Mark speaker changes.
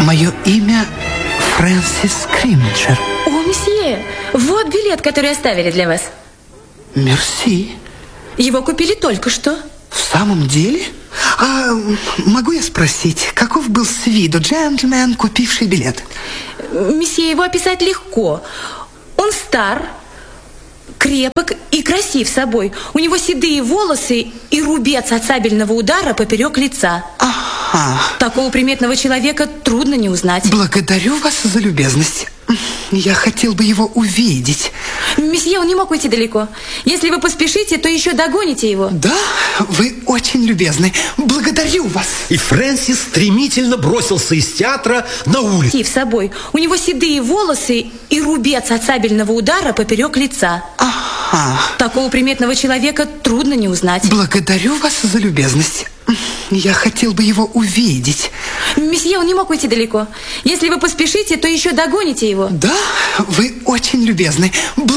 Speaker 1: Мое имя Фрэнсис Кримджер.
Speaker 2: О, месье, вот билет, который оставили для вас.
Speaker 1: Мерси.
Speaker 2: Его купили только что.
Speaker 1: В самом деле? А могу я спросить, каков был с виду джентльмен, купивший билет?
Speaker 2: Месье, его описать легко. Он стар, крепок и красив собой. У него седые волосы и рубец от сабельного удара поперек лица.
Speaker 1: Ага.
Speaker 2: Такого приметного человека трудно не узнать.
Speaker 1: Благодарю вас за любезность. Я хотел бы его увидеть.
Speaker 2: Месье, он не мог уйти далеко. Если вы поспешите, то еще догоните его.
Speaker 1: Да, вы очень любезны. Благодарю вас.
Speaker 3: И Фрэнсис стремительно бросился из театра на улицу.
Speaker 2: Красив собой. У него седые волосы и рубец от сабельного удара поперек лица.
Speaker 1: Ага.
Speaker 2: Такого приметного человека трудно не узнать.
Speaker 1: Благодарю вас за любезность. Я хотел бы его увидеть.
Speaker 2: Месье, он не мог уйти далеко. Если вы поспешите, то еще догоните его.
Speaker 1: Да, вы очень любезны.